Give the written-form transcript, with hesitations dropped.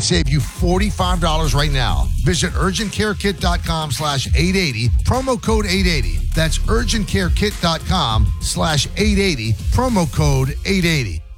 save you $45 right now. Visit urgentcarekit.com/880, promo code 880. That's urgentcarekit.com/880, promo code 880.